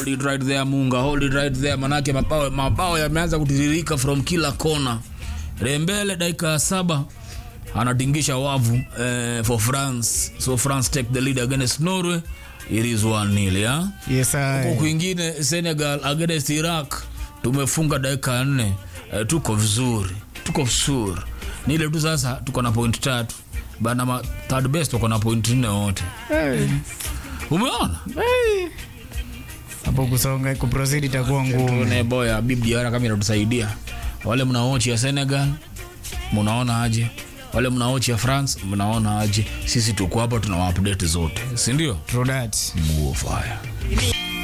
it right there Munga, hold it right there, manake mabao yameanza kutiririka from kila kona. Dembele dakika 7 anatingisha wavu for France. So France take the lead against Norway. It is 1-0, yeah? Yes, Huko kwingine Senegal against Iraq tumefunga dakika 4. Tuko vizuri. Ni ile tu sasa tuko na point 3. Bana third best tuko na point 4 wote. Umeona? Hapo kusonga kuproceed itakuwa ngumu. Tuone boya Bibi Diara kama inatusaidia. Wale mnaochi ya Senegal mnaona aje? Wale mnaochi ya France mnaona aje? Sisi tuko hapa tuna update zote, si ndio? True that. Mguo fire.